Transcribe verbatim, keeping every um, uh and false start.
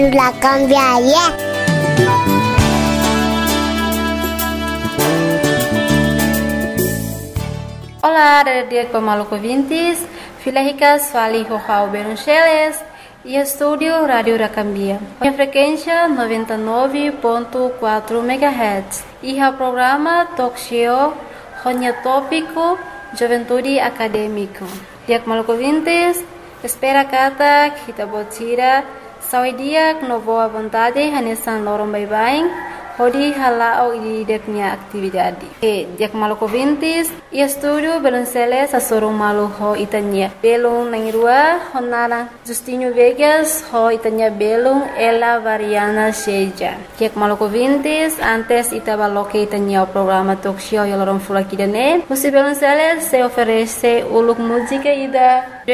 La cambiaria. Olá, dia Maluco ouvintes, Filéricas Fali Rojau Beruncheles e estúdio Rádio Racambia. A frequência noventa e nove ponto quatro megahertz e o programa Talk Show Ronya Tópico Juventude Acadêmico. Dia Maluco ouvintes, espera kata kita botira sawi dia no boa vontade hanesan lorong bye-bye. Hodi halao di deknya aktividade. E dia Maluco ouvintes, e estúdio Belunceles a sorong malu ho itanya. Belung nangirua honara Justinho Vegas ho itanya belung ela variana seja. Dia Maluco ouvintes, antes itabaloke itanya o programa talk show yalorong fulakidane. Musi Belunceles se oferece uluk música ida